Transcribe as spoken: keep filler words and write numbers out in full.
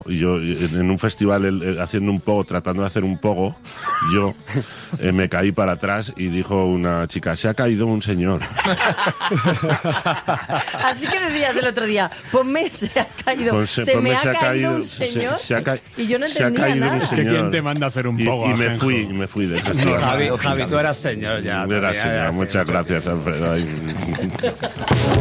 Y yo, en un festival, el, el, haciendo un pogo, tratando de hacer un pogo, yo eh, me caí para atrás y dijo una chica, se ha caído un señor. Así que decías el otro día, ponme, se ha caído, Ponse, se ponme, me ha, se ha caído, caído un señor, se, se ha ca- y yo no se ha entendía caído nada. un Es que señor. quién te manda a hacer un Y, pogo, y me Ajenjo. fui, y me fui del No, festival. Javi, Javi, tú eras señor ya. Era ya, señor, ya, muchas ya, gracias, Alfredo. Ay.